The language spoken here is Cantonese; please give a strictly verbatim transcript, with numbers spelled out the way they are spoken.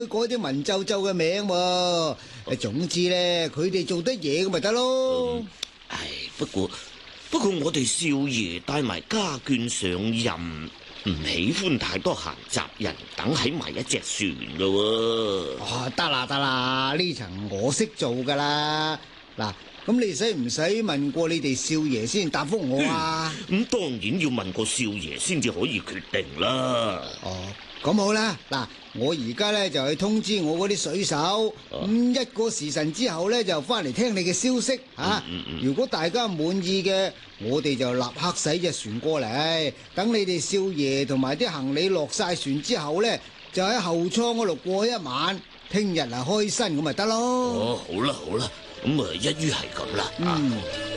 改啲文縐縐嘅名喎。總之咧，佢哋做得嘢咁咪得咯。 嗯、唉，不過不過我哋少爺帶埋家眷上任，唔喜歡太多閒雜人等喺埋一隻船噶喎。 啊，得啦得啦，呢層我識做噶啦。嗱，咁你使唔使問過你哋少爺先答覆我啊？ 咁、嗯、當然要問過少爺先至可以決定啦。 哦，咁好啦，嗱，我而家咧就去通知我嗰啲水手，咁、 啊嗯、一個時辰之後咧就翻嚟聽你嘅消息啊。 嗯嗯嗯、 如果大家滿意嘅，我哋就立刻駛隻船過嚟，等你哋少爺同埋啲行李落晒船之後咧，就喺後艙嗰度過一晚，聽日啊開新咁咪得咯。 哦，好啦好啦，咁啊一於係咁啦。 嗯。